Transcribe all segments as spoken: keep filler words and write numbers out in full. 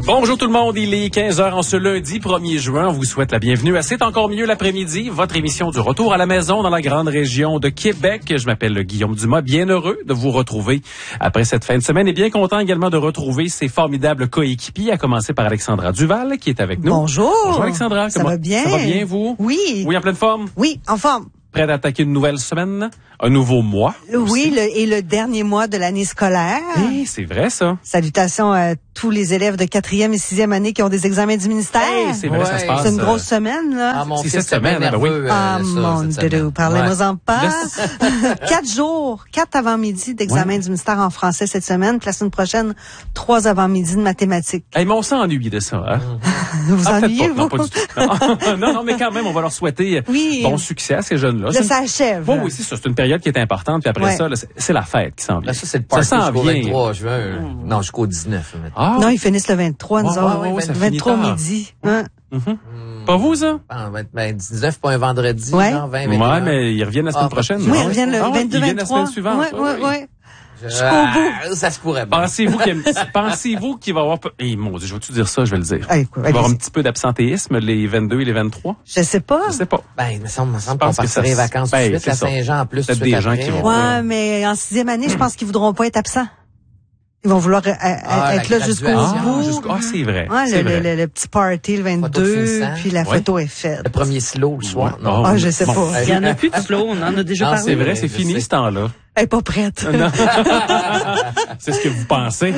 Bonjour tout le monde, il est quinze heures en ce lundi premier juin. On vous souhaite la bienvenue à C'est encore mieux l'après-midi, votre émission du retour à la maison dans la grande région de Québec. Je m'appelle Guillaume Dumas, bien heureux de vous retrouver après cette fin de semaine et bien content également de retrouver ces formidables coéquipiers, à commencer par Alexandra Duval qui est avec nous. Bonjour. Bonjour Alexandra. Ça Comment... va bien? Ça va bien, vous? Oui. Oui, en pleine forme? Oui, en forme. Prête à attaquer une nouvelle semaine? Un nouveau mois? Oui, le, et le dernier mois de l'année scolaire. Hey, c'est vrai, ça. Salutations à tous les élèves de quatrième et sixième année qui ont des examens du ministère. Hey, c'est vrai, ouais. ça se passe. C'est une grosse semaine, là. Ah, mon C'est fils cette semaine, ben oui. nerveux, Ah, euh, ça, mon cette Dieu, semaine. parlez-moi-en pas. Là, Quatre jours, quatre avant-midi d'examen Ouais. du ministère en français cette semaine, puis la semaine prochaine, trois avant-midi de mathématiques. Hey, mais on s'ennuie de ça, hein? Vous Ah, peut-être ennuyez, pas. Non, vous? pas du tout. Non. non, non, mais quand même, on va leur souhaiter Oui. bon succès à ces jeunes-là. Là, C'est une- ça achève. Oui, oui, c'est ça. C'est une période qui est importante. Puis après Ouais. ça, là, c'est, c'est la fête qui s'en vient. Là, ça, c'est le party s'en jusqu'au vient. vingt-trois juin. Non, jusqu'au dix-neuf. maintenant. Ah, Non, ils finissent le vingt-trois, nous Ouais, autres. ouais, ouais, ça vingt-trois finit tard. midi. Hein? pas vous, ça? Ah, vingt- ben, dix-neuf, pas un vendredi, Ouais. genre vingt, vingt et un. Ouais, mais ils reviennent la semaine Ah, prochaine. Oui, non? ils reviennent le Ah, ouais, vingt-deux ils viennent la vingt-trois. semaine suivante. Ouais, ouais, ouais. Je- ah, ça se pourrait bien. Pensez-vous qu'il, pensez-vous qu'il va y avoir... Eh, mon Dieu, je vais-tu dire ça? Je vais le dire. Ah, écoute, Il va y avoir un allez-y. petit peu d'absentéisme les vingt-deux et les vingt-trois. Je sais pas. Je sais pas. Ben, il me semble, il me semble Je pense qu'on que ça partirait les se- vacances tout ben, de suite, c'est la ça. Saint-Jean en plus. Peut-être tout de des suite gens après. qui vont- Ouais, mais en sixième année, je pense qu'ils voudront pas être absents. Ils vont vouloir euh, Ah, être la là jusqu'au graduation. Ah, bout. jusqu'au- ah, c'est vrai. Ouais, c'est le, vrai. le, le, le petit party le Photo de vingt-deux, finissant. puis la Ouais. photo est faite. Le premier slow le soir. Ouais. Non. Oh, Ah, je sais bon. pas. Il y en a plus de slow, on en a déjà Non, parlé. C'est vrai, Oui, c'est je fini sais. ce temps-là. Elle est pas prête. Non. C'est ce que vous pensez.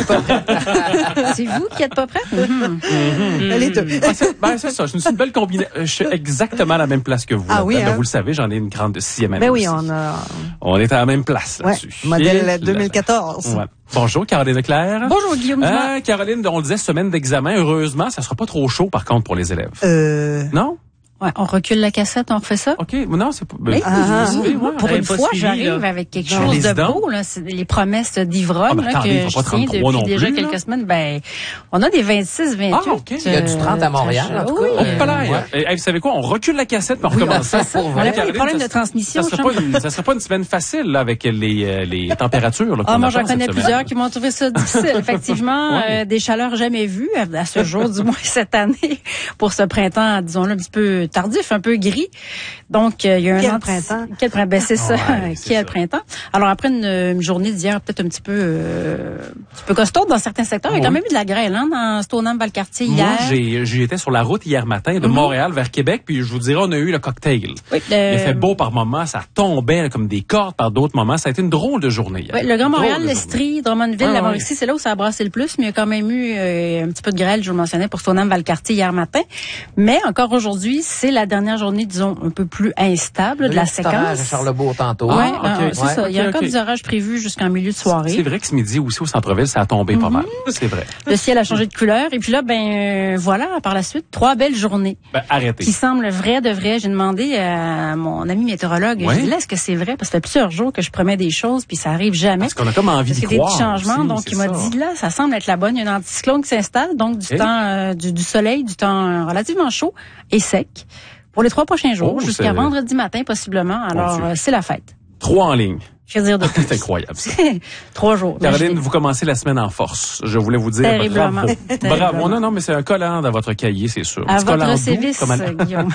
C'est vous qui êtes pas prête? Mhm. Elle est deux. Ah, c'est, ben, c'est ça. Je suis une belle combinaison. Je suis exactement à la même place que vous. Ah là-dedans. oui, Ben, hein? vous le savez, j'en ai une grande de sixième année. Ben oui, aussi. on a, On est à la même place ouais, là-dessus. Et modèle là- deux mille quatorze. Ouais. Bonjour, Caroline Leclerc. Bonjour, Guillaume Dumas. Ah, Caroline, on le disait, semaine d'examen. Heureusement, ça sera pas trop chaud, par contre, pour les élèves. Euh, Non? Ouais, on recule la cassette, on refait ça? OK. Mais non, c'est pas... ben, Oui, Ah, vous- oui, ouais. pour J'avais une pas fois, suivi, j'arrive là. avec quelque Non. chose de Allez-y donc. beau. Là. C'est les promesses d'ivrogne Ah, ben, là, attendez, que il faut je pas tiens trente-trois non depuis déjà plus, quelques là. semaines. Ben, on a des vingt-six vingt-huit. Ah, OK. Il y a du trente à Montréal, en tout cas. Oui. Oh, Euh, pas là. ouais. Eh, eh, vous savez quoi? On recule la cassette, mais on recommence ça. Pour On vrai. a pas des Caroline, problèmes ça- de transmission. Ça serait pas une, ça serait pas une semaine facile, là, avec les, euh, les températures, là, qu'on Ah, moi, attend j'en connais cette plusieurs semaine. qui m'ont trouvé ça difficile. Effectivement, Ouais. euh, des chaleurs jamais vues, à, à ce jour, du moins cette année, pour ce printemps, disons-le, un petit peu tardif, un peu gris. Donc, euh, il y a un Quel anti- printemps? Quel printemps? Ben, c'est ça. Ouais, c'est Quel ça. printemps? Alors, après une, une journée d'hier, peut-être un petit peu, euh, un petit peu costaud dans certains secteurs, il y a quand Oui. même eu de la grêle, hein, dans Stoneham-Valcartier Moi, hier. j'ai, j'y étais sur la route hier matin de Montréal vers Québec, puis je vous dirais, on a eu le cocktail. Oui, Il a le- fait beau par moments, ça tombait là, comme des cordes par d'autres moments. Ça a été une drôle de journée hier. Oui, le Grand Drôle Montréal, de l'Estrie, Drummondville, Ouais, la ouais. Mauricie, c'est là où ça a brassé le plus, mais il y a quand même eu euh, un petit peu de grêle, je vous le mentionnais, pour Stoneham-Valcartier hier matin. Mais encore aujourd'hui, c'est la dernière journée, disons, un peu plus instable de la Il y a eu un petit orage à séquence. Charlebourg tantôt. Ah, Ouais, ok. euh, c'est Ouais. ça. Il y a Ok, encore ok. des orages prévus jusqu'en milieu de journée. soirée. C'est vrai que ce midi aussi au centre-ville, ça a tombé pas mal. C'est vrai. Le ciel a changé de couleur. Et puis là, ben euh, voilà, par la suite, trois belles journées Ben, arrêtez. qui semblent vraies de vraies. J'ai demandé à mon ami météorologue, Ouais. je dis là, est-ce que c'est vrai? Parce que ça fait plusieurs jours que je promets des choses, puis ça arrive jamais. Parce qu'on a comme envie Parce d'y qu'il y a des croire. petits changements. aussi, Donc, c'est il m'a ça. dit, là, ça semble être la bonne. Il y a un anticyclone qui s'installe. Donc, du Eh? temps, euh, du, du soleil, du temps euh, relativement chaud et sec pour les trois prochains jours, Oh, jusqu'à c'est- vendredi matin, possiblement. Alors, Dieu. euh, c'est la fête. Trois en ligne. Je veux dire de plus. C'est incroyable, ça. Trois jours. Caroline, Imaginez. vous commencez la semaine en force. Je voulais vous dire Terriblement. bravo. Terriblement. Bravo. Non, non, mais c'est un collant dans votre cahier, c'est sûr. À Un petit collant votre doux, service, comme elle- Guillaume.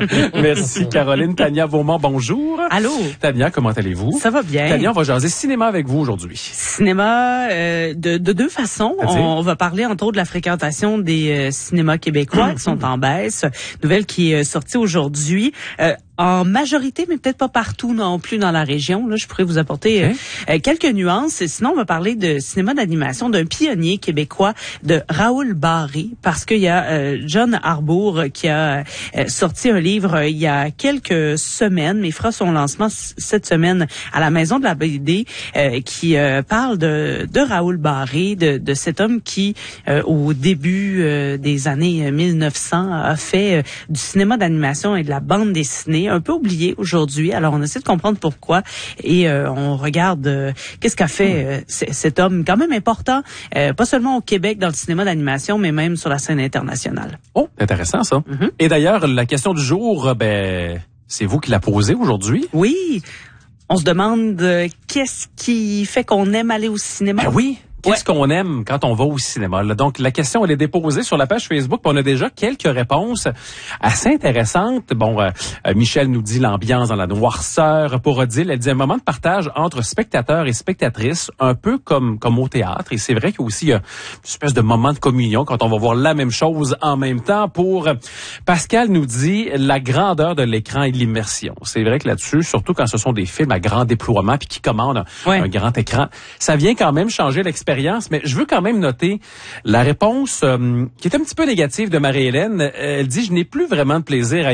Merci, Caroline. Tania Beaumont, bonjour. Allô? Tania, comment allez-vous? Ça va bien. Tania, on va jaser cinéma avec vous aujourd'hui. Cinéma euh, de, de deux façons. C'est-à-dire? On va parler entre autres de la fréquentation des euh, cinémas québécois qui sont en baisse. Nouvelle qui est euh, sortie aujourd'hui. Euh, en majorité, mais peut-être pas partout non plus dans la région. Là, je pourrais vous apporter euh, Okay. euh, quelques nuances. Et sinon, on va parler de cinéma d'animation d'un pionnier québécois, de Raoul Barré, parce qu'il y a euh, John Harbour qui a euh, sorti un livre euh, il y a quelques semaines, mais il fera son lancement c- cette semaine à la Maison de la B D, euh, qui euh, parle de, de Raoul Barré, de, de cet homme qui, euh, au début euh, des années mille neuf cents, a fait euh, du cinéma d'animation et de la bande dessinée, un peu oublié aujourd'hui. Alors, on essaie de comprendre pourquoi et euh, on regarde euh, qu'est-ce qu'a fait euh, c- cet homme quand même important, euh, pas seulement au Québec dans le cinéma d'animation, mais même sur la scène internationale. Oh, intéressant ça. Mhm. Et d'ailleurs, la question du jour, euh, ben, c'est vous qui la posez aujourd'hui. Oui, on se demande euh, qu'est-ce qui fait qu'on aime aller au cinéma. Ben oui. Qu'est-ce ouais. qu'on aime quand on va au cinéma? Là? Donc, la question, elle est déposée sur la page Facebook. On a déjà quelques réponses assez intéressantes. Bon, euh, Michel nous dit l'ambiance dans la noirceur. Pour Odile, elle dit un moment de partage entre spectateurs et spectatrices, un peu comme comme au théâtre. Et c'est vrai qu'il y a aussi euh, une espèce de moment de communion quand on va voir la même chose en même temps. Pour Pascal nous dit la grandeur de l'écran et l'immersion. C'est vrai que là-dessus, surtout quand ce sont des films à grand déploiement puis qui commandent un, ouais. un grand écran, ça vient quand même changer l'expérience. Mais je veux quand même noter la réponse euh, qui est un petit peu négative de Marie-Hélène. Elle dit « Je n'ai plus vraiment de plaisir à